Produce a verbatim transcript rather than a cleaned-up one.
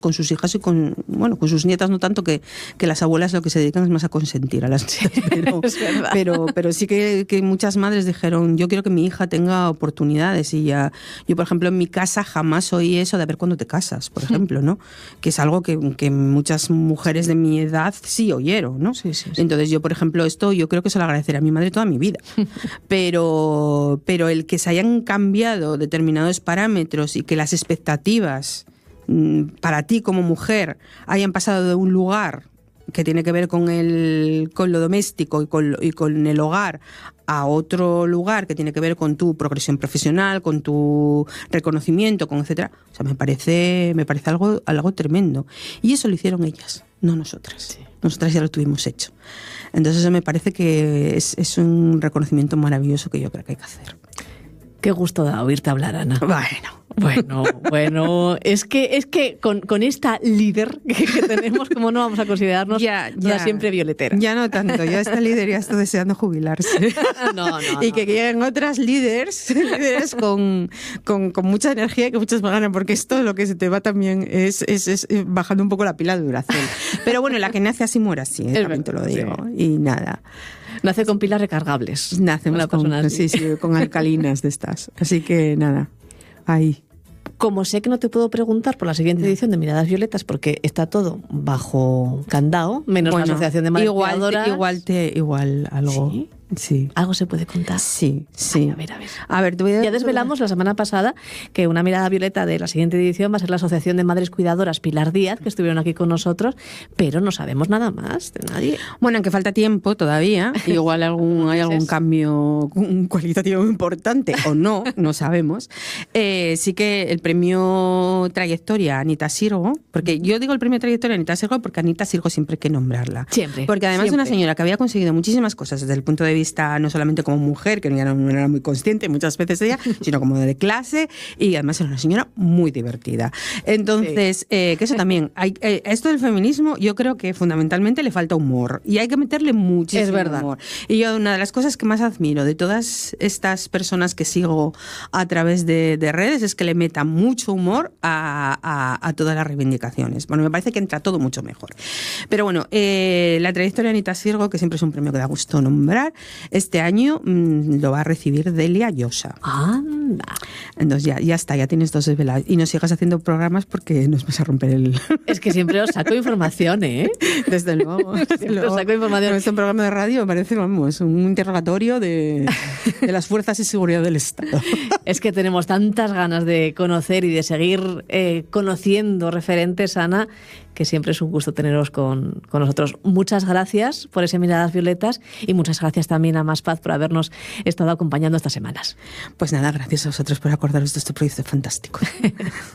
con sus hijas y con, bueno, con sus nietas, no tanto, que, que las abuelas lo que se dedican es más a consentir a las nietas, pero, pero, pero sí que, que muchas madres dijeron, yo quiero que mi hija tenga oportunidades, y ya, yo por ejemplo en mi casa jamás oí eso de a ver cuándo te casas, por ejemplo, ¿no? Que es algo que, que muchas mujeres de mi edad sí oyeron, ¿no? Sí, sí, sí. Entonces yo, por ejemplo, esto yo creo que se lo agradeceré a mi madre toda mi vida, pero, pero el que se hayan cambiado determinados parámetros y que las expectativas para ti como mujer hayan pasado de un lugar que tiene que ver con el con lo doméstico y con, y con el hogar a otro lugar que tiene que ver con tu progresión profesional, con tu reconocimiento, con etcétera. O sea, me parece me parece algo algo tremendo. Y eso lo hicieron ellas, no nosotras. Sí. Nosotras ya lo tuvimos hecho. Entonces eso me parece que es, es un reconocimiento maravilloso que yo creo que hay que hacer. Qué gusto da oírte hablar, Ana. Bueno. Bueno, bueno, es que es que con, con esta líder que, que tenemos, ¿cómo no vamos a considerarnos ya, ya, siempre violetera? Ya no tanto, ya esta líder ya está deseando jubilarse. No, no, y no. que lleguen otras líderes, líderes con, con, con mucha energía y que muchas más ganas, porque esto lo que se te va también es, es, es bajando un poco la pila de duración. Pero bueno, la que nace así muere así, ¿eh? También te lo digo. Sí. Y nada. Nace con pilas recargables. Nacemos con, sí, sí, con alcalinas de estas. Así que nada, ahí. Como sé que no te puedo preguntar por la siguiente edición de Miradas Violetas porque está todo bajo candado, menos bueno, la Asociación de Madres igual Cuidadoras. Te, igual, te, igual algo. ¿Sí? Sí. ¿Algo se puede contar? Sí, sí. Ay, a ver, a ver. A ver, te voy a... Ya desvelamos la semana pasada que una mirada violeta de la siguiente edición va a ser la Asociación de Madres Cuidadoras Pilar Díaz, que estuvieron aquí con nosotros, pero no sabemos nada más de nadie. Bueno, aunque falta tiempo todavía, igual algún, hay algún cambio cualitativo importante o no, no sabemos. Eh, sí que el premio Trayectoria Anita Sirgo, porque yo digo el premio Trayectoria Anita Sirgo porque Anita Sirgo siempre hay que nombrarla. Siempre. Porque además siempre. es una señora que había conseguido muchísimas cosas desde el punto de vista no solamente como mujer, que no era, no era muy consciente muchas veces ella, sino como de clase, y además era una señora muy divertida. Entonces, sí. eh, que eso también, hay, eh, esto del feminismo yo creo que fundamentalmente le falta humor, y hay que meterle muchísimo es verdad. humor. Y yo una de las cosas que más admiro de todas estas personas que sigo a través de, de redes es que le metan mucho humor a, a, a todas las reivindicaciones. Bueno, me parece que entra todo mucho mejor. Pero bueno, eh, la Trayectoria de Anita Sirgo, que siempre es un premio que da gusto nombrar, este año mmm, lo va a recibir Delia Llosa. Anda. Entonces ya, ya está, ya tienes dos desvelados. Y no sigas haciendo programas porque nos vas a romper el... Es que siempre os saco información, ¿eh? Desde luego. Desde luego. Os saco información. Este programa de radio me parece, vamos, un interrogatorio de, de las fuerzas y seguridad del Estado. Es que tenemos tantas ganas de conocer y de seguir eh, conociendo referentes, Ana, que siempre es un gusto teneros con, con nosotros. Muchas gracias por ese Miradas Violetas y muchas gracias también a Más Paz por habernos estado acompañando estas semanas. Pues nada, gracias a vosotros por acordaros de este proyecto fantástico.